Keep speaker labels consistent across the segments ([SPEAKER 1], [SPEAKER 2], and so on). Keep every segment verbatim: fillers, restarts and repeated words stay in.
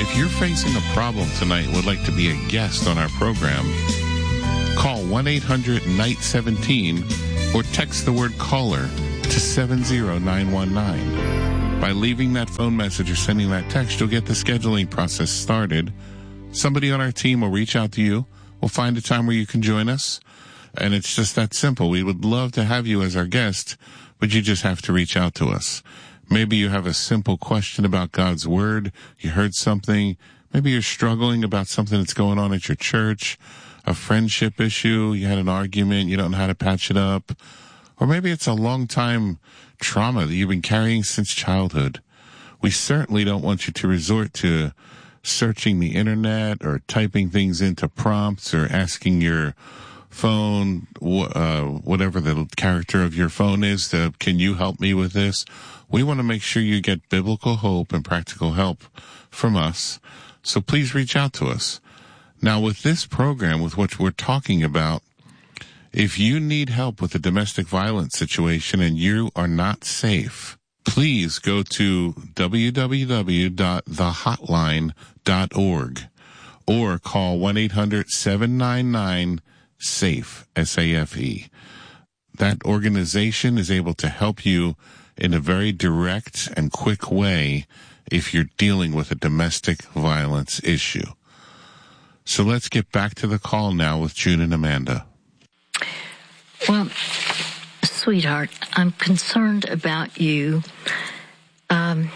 [SPEAKER 1] If you're facing a problem tonight and would like to be a guest on our program, call one eight hundred N I G H T seventeen or text the word caller to seven zero nine one nine. By leaving that phone message or sending that text, you'll get the scheduling process started. Somebody on our team will reach out to you. We'll find a time where you can join us. And it's just that simple. We would love to have you as our guest, but you just have to reach out to us. Maybe you have a simple question about God's Word. You heard something. Maybe you're struggling about something that's going on at your church, a friendship issue. You had an argument. You don't know how to patch it up. Or maybe it's a long-time trauma that you've been carrying since childhood. We certainly don't want you to resort to searching the internet or typing things into prompts or asking your phone, uh, whatever the character of your phone is, to, can you help me with this? We want to make sure you get biblical hope and practical help from us. So please reach out to us. Now, with this program, with what we're talking about, if you need help with a domestic violence situation and you are not safe, please go to w w w dot the hotline dot org or call one eight hundred seven nine nine SAFE, S A F E. That organization is able to help you in a very direct and quick way if you're dealing with a domestic violence issue. So let's get back to the call now with June and Amanda.
[SPEAKER 2] Well, sweetheart, I'm concerned about you. Um,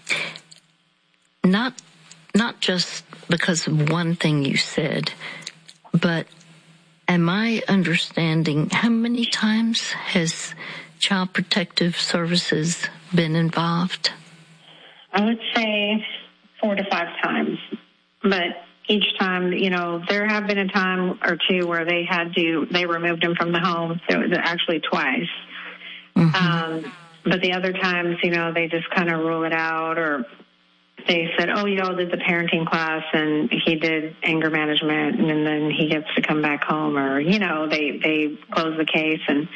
[SPEAKER 2] not, not just because of one thing you said, but am I understanding how many times has Child Protective Services been involved?
[SPEAKER 3] I would say four to five times, but each time, you know, there have been a time or two where they had to, they removed him from the home, so it was actually twice. Mm-hmm. Um, but the other times, you know, they just kind of rule it out, or they said, oh, you know, did the parenting class and he did anger management and then he gets to come back home, or, you know, they, they close the case. And,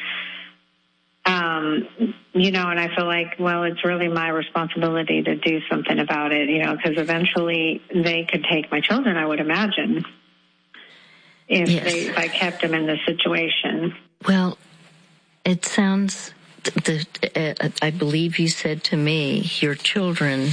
[SPEAKER 3] um, you know, and I feel like, well, it's really my responsibility to do something about it, you know, because eventually they could take my children, I would imagine, if,
[SPEAKER 2] yes.
[SPEAKER 3] they, if I kept them in this situation.
[SPEAKER 2] Well, it sounds, the, uh, I believe you said to me, your children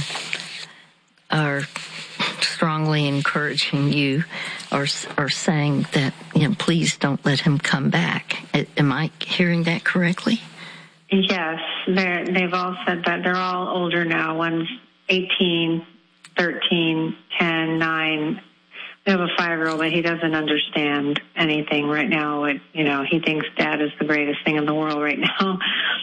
[SPEAKER 2] are strongly encouraging you, or or saying that, you know, please don't let him come back. Am I hearing that correctly?
[SPEAKER 3] Yes, they're, they've all said that. They're all older now. One's eighteen, thirteen, ten, nine. We have a five-year-old, but he doesn't understand anything right now. It, you know, he thinks Dad is the greatest thing in the world right now.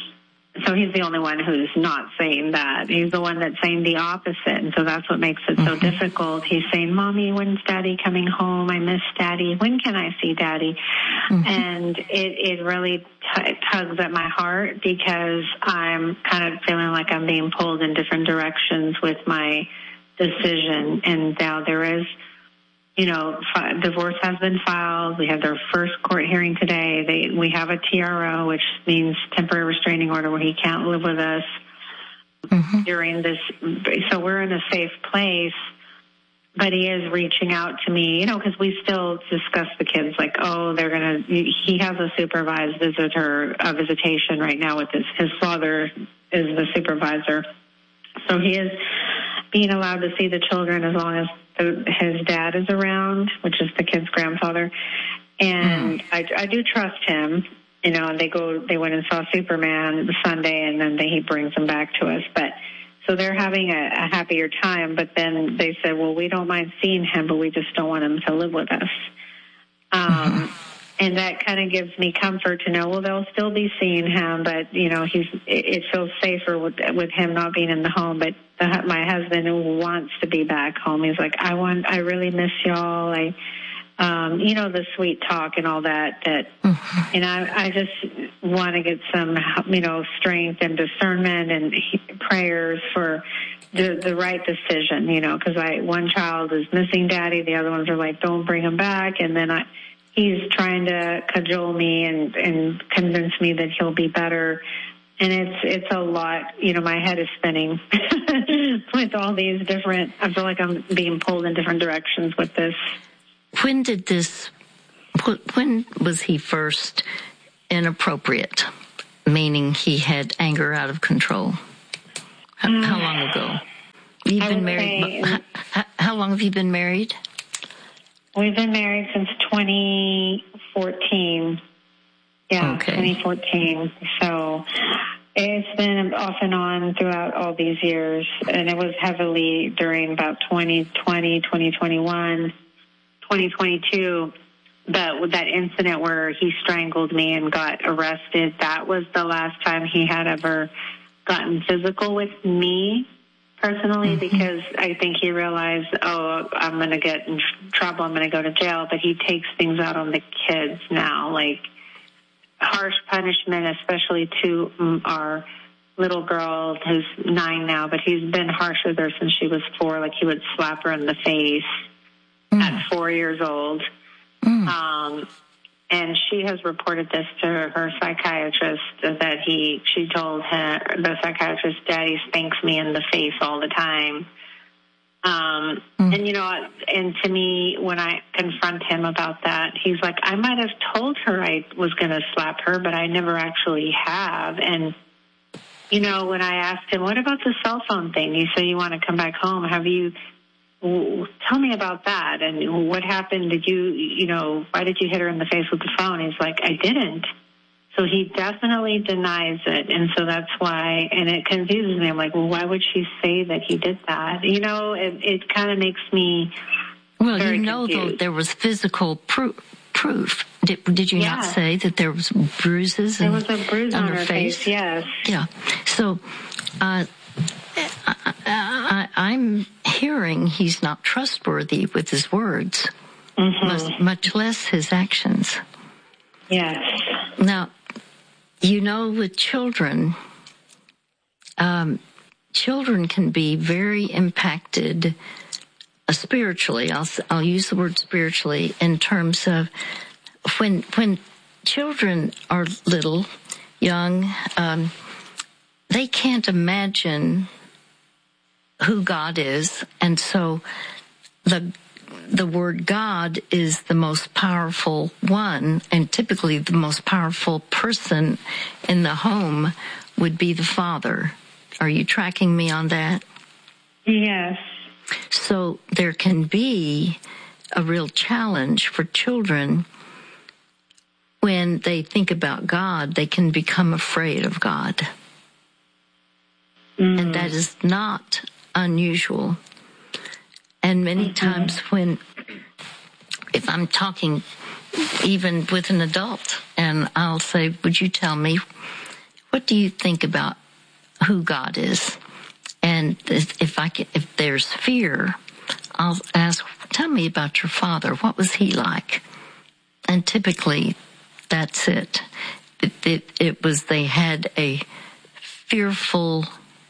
[SPEAKER 3] So he's the only one who's not saying that. He's the one that's saying the opposite, and so that's what makes it so mm-hmm. difficult. He's saying, Mommy, when's Daddy coming home? I miss Daddy. When can I see Daddy? Mm-hmm. And it, it really t- tugs at my heart, because I'm kind of feeling like I'm being pulled in different directions with my decision. And now there is, you know, fi- divorce has been filed. We had their first court hearing today. They, we have a T R O, which means temporary restraining order, where he can't live with us mm-hmm. during this. So we're in a safe place, but he is reaching out to me, you know, because we still discuss the kids, like, oh, they're going to, he has a supervised visitor, a visitation right now with his, his father is the supervisor. So he is being allowed to see the children as long as the, his dad is around, which is the kid's grandfather. And mm. I, I do trust him, you know, and they go, they went and saw Superman Sunday, and then they, he brings them back to us. But so they're having a, a happier time, but then they said, well, we don't mind seeing him, but we just don't want him to live with us. Um, mm-hmm. And that kind of gives me comfort to know, well, they'll still be seeing him, but, you know, he's, it feels safer with, with him not being in the home. But the, my husband wants to be back home. He's like, I want, I really miss y'all. I, um, you know, the sweet talk and all that, that, mm-hmm. and I, I just want to get some, you know, strength and discernment and prayers for the, the right decision, you know, because I, one child is missing Daddy. The other ones are like, don't bring him back. And then I, he's trying to cajole me and, and convince me that he'll be better And it's it's a lot. You know, my head is spinning with all these different, I feel like I'm being pulled in different directions with this.
[SPEAKER 2] When did this, when was he first inappropriate, meaning he had anger out of control? How, um, how long ago? You've been married. How, how long have you been married?
[SPEAKER 3] We've been married since twenty fourteen. Yeah, okay. twenty fourteen. So it's been off and on throughout all these years, and it was heavily during about twenty twenty, twenty twenty-one, twenty twenty-two. But with that incident where he strangled me and got arrested, that was the last time he had ever gotten physical with me personally, mm-hmm. because I think he realized, oh, I'm going to get in trouble, I'm going to go to jail. But he takes things out on the kids now, like harsh punishment, especially to our little girl who's nine now, but he's been harsh with her since she was four. Like he would slap her in the face mm. at four years old. Mm. Um, and she has reported this to her psychiatrist that he, she told her, the psychiatrist, Daddy spanks me in the face all the time. Um, mm. and you know, and to me, when I confront him about that, he's like, I might have told her I was going to slap her, but I never actually have. And, you know, when I asked him, what about the cell phone thing? You say you want to come back home. Have you, tell me about that. And what happened? Did you, you know, why did you hit her in the face with the phone? He's like, I didn't. So he definitely denies it. And so that's why, and it confuses me. I'm like, well, why would she say that he did that? You know, it, it kind of makes me
[SPEAKER 2] Well,
[SPEAKER 3] very
[SPEAKER 2] you know,
[SPEAKER 3] confused.
[SPEAKER 2] though, there was physical proof. proof. Did, did you
[SPEAKER 3] yeah.
[SPEAKER 2] not say that there was bruises
[SPEAKER 3] there
[SPEAKER 2] in,
[SPEAKER 3] was a bruise
[SPEAKER 2] on,
[SPEAKER 3] on
[SPEAKER 2] her,
[SPEAKER 3] her
[SPEAKER 2] face?
[SPEAKER 3] face? Yes.
[SPEAKER 2] Yeah. So, uh, I, I, I'm hearing he's not trustworthy with his words, mm-hmm. much, much less his actions.
[SPEAKER 3] Yes.
[SPEAKER 2] Now, you know, with children, um, children can be very impacted uh, spiritually. I'll I'll use the word spiritually in terms of when when children are little, young, um, they can't imagine who God is, and so the the word God is the most powerful one, and typically the most powerful person in the home would be the father. Are you tracking me on that?
[SPEAKER 3] Yes.
[SPEAKER 2] So there can be a real challenge for children when they think about God. They can become afraid of God. Mm. And that is not unusual. And many times when, if I'm talking even with an adult, and I'll say, would you tell me, what do you think about who God is? And if I can, if there's fear, I'll ask, tell me about your father. What was he like? And typically, that's it. It, it, it was, they had a fearful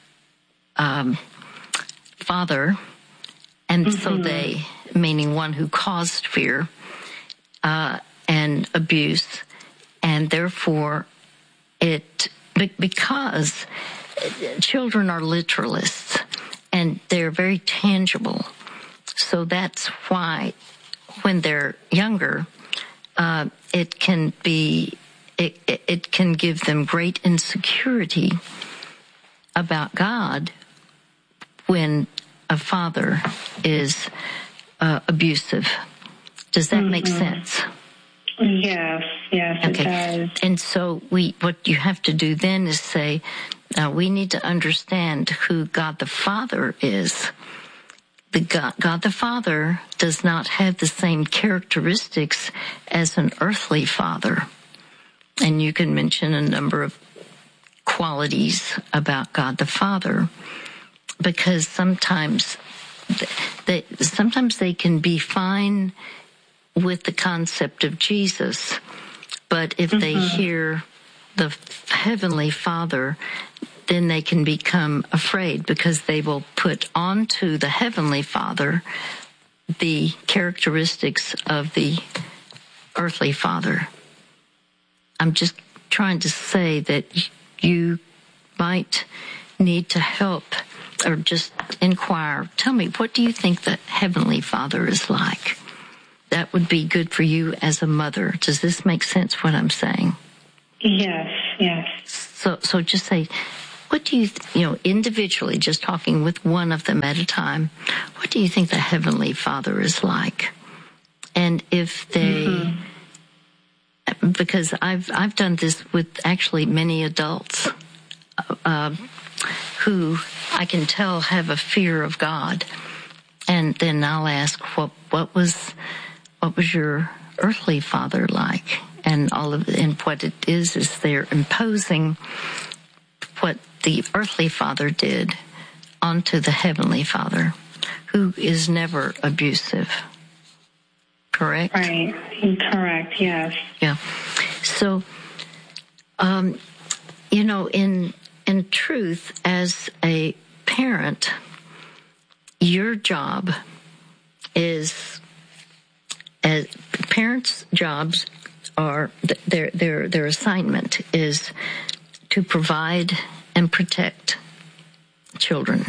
[SPEAKER 2] um, father. And mm-hmm. so they, meaning one who caused fear uh, and abuse, and therefore it, because children are literalists and they're very tangible. So that's why when they're younger, uh, it can be, it, it can give them great insecurity about God when a father is uh, abusive. Does that mm-hmm. make sense?
[SPEAKER 3] Yes, yes,
[SPEAKER 2] okay.
[SPEAKER 3] It does.
[SPEAKER 2] And so we, what you have to do then is say, now we need to understand who God the Father is. The God, God the Father does not have the same characteristics as an earthly father. And you can mention a number of qualities about God the Father, because sometimes they, sometimes they can be fine with the concept of Jesus, but if mm-hmm. they hear the Heavenly Father, then they can become afraid because they will put onto the Heavenly Father the characteristics of the earthly father. I'm just trying to say that you might need to help or just inquire, tell me, what do you think the Heavenly Father is like? That would be good for you as a mother. Does this make sense, what I'm saying?
[SPEAKER 3] Yes, yes.
[SPEAKER 2] So, so just say, what do you, th- you know, individually, just talking with one of them at a time, what do you think the Heavenly Father is like? And if they, mm-hmm. because I've, I've done this with actually many adults, uh, who I can tell have a fear of God. And then I'll ask, what, what was, what was your earthly father like? And all of, and what it is, is they're imposing what the earthly father did onto the Heavenly Father, who is never abusive. Correct?
[SPEAKER 3] Right. Correct. Yes.
[SPEAKER 2] Yeah. So, um, you know, in, in truth, as a parent, your job is, as parents' jobs are, their, their, their assignment is to provide and protect children.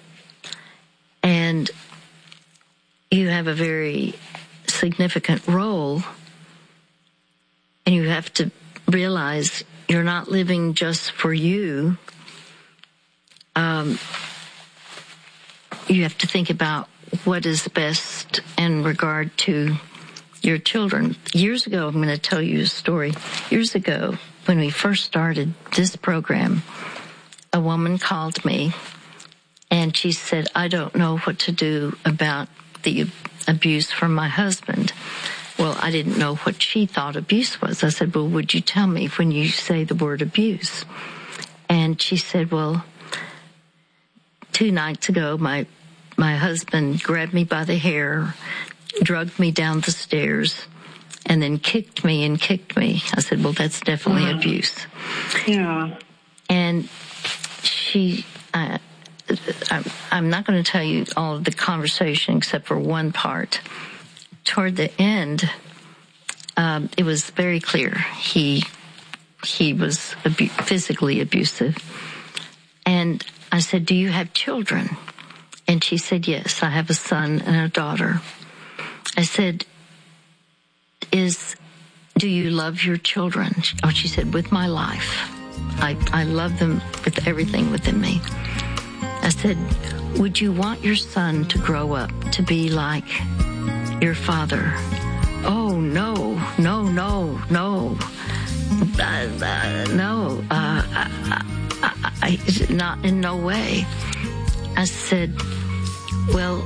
[SPEAKER 2] And you have a very significant role, and you have to realize you're not living just for you. Um, you have to think about what is best in regard to your children. Years ago, I'm going to tell you a story. Years ago, when we first started this program, a woman called me and she said, I don't know what to do about the abuse from my husband. Well, I didn't know what she thought abuse was. I said, well, would you tell me when you say the word abuse? And she said, well, two nights ago, my my husband grabbed me by the hair, drugged me down the stairs, and then kicked me and kicked me. I said, well, that's definitely mm. abuse.
[SPEAKER 3] Yeah.
[SPEAKER 2] And she, uh, I'm not going to tell you all of the conversation except for one part. Toward the end, um, it was very clear he he was abu- physically abusive. And I said, do you have children? And she said, yes, I have a son and a daughter. I said, is, do you love your children? Oh, she said, with my life. I, I love them with everything within me. I said, would you want your son to grow up to be like your father? Oh, no, no, no, no. Uh, uh, no, uh, I, I, I, not in no way. I said, well,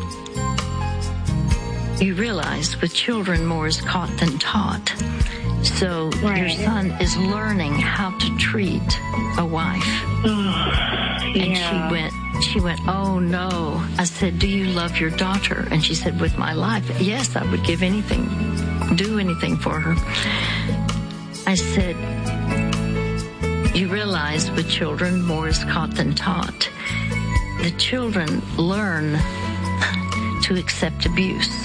[SPEAKER 2] you realize with children more is caught than taught. So right. Your son is learning how to treat a wife.
[SPEAKER 3] Yeah.
[SPEAKER 2] And she went, she went, oh no. I said, do you love your daughter? And she said, with my life, yes, I would give anything, do anything for her. I said, you realize with children more is caught than taught. The children learn to accept abuse.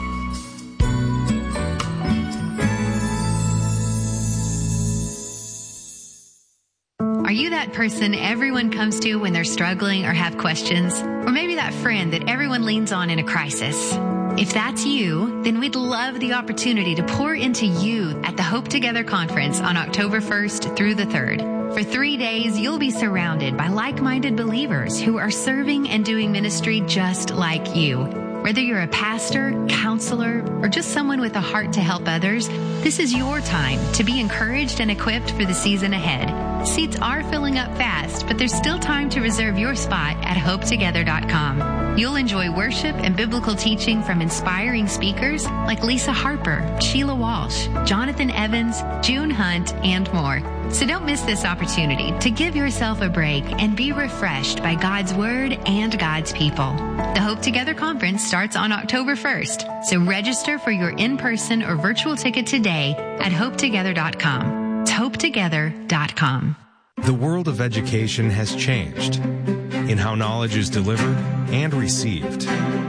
[SPEAKER 4] Are you that person everyone comes to when they're struggling or have questions? Or maybe that friend that everyone leans on in a crisis? If that's you, then we'd love the opportunity to pour into you at the Hope Together Conference on October first through the third. For three days, you'll be surrounded by like-minded believers who are serving and doing ministry just like you. Whether you're a pastor, counselor, or just someone with a heart to help others, this is your time to be encouraged and equipped for the season ahead. Seats are filling up fast, but there's still time to reserve your spot at hope together dot com. You'll enjoy worship and biblical teaching from inspiring speakers like Lisa Harper, Sheila Walsh, Jonathan Evans, June Hunt, and more. So don't miss this opportunity to give yourself a break and be refreshed by God's Word and God's people. The Hope Together Conference starts on October first, so register for your in-person or virtual ticket today at hope together dot com. It's hope together dot com.
[SPEAKER 5] The world of education has changed in how knowledge is delivered and received.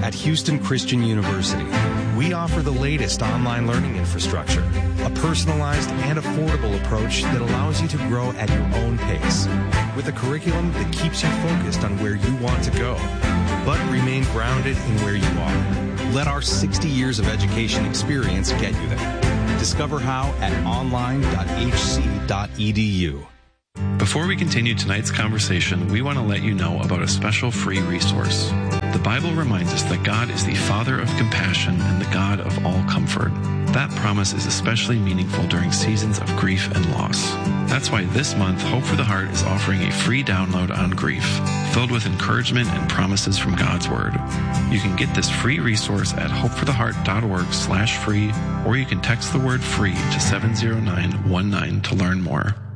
[SPEAKER 5] at Houston Christian University. We offer the latest online learning infrastructure, a personalized and affordable approach that allows you to grow at your own pace, with a curriculum that keeps you focused on where you want to go, but remain grounded in where you are. Let our sixty years of education experience get you there. Discover how at online dot h c dot e d u.
[SPEAKER 6] Before we continue tonight's conversation, we want to let you know about a special free resource. The Bible reminds us that God is the Father of compassion and the God of all comfort. That promise is especially meaningful during seasons of grief and loss. That's why this month, Hope for the Heart is offering a free download on grief, filled with encouragement and promises from God's Word. You can get this free resource at hope for the heart dot org slash free, or you can text the word free to seven zero nine one nine to learn more.